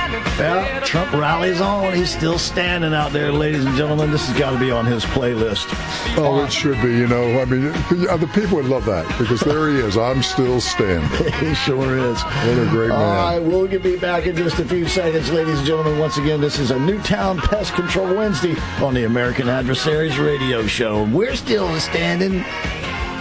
Yeah, Trump rallies on. He's still standing out there, ladies and gentlemen. This has got to be on his playlist. Oh, it should be. I mean, the people would love that because there he is. I'm still standing. He sure is. What a great man. All right, we'll be back in just a few seconds, ladies and gentlemen. Once again, this is a Newtown Pest Control Wednesday on the American Adversaries Radio Show. We're still standing.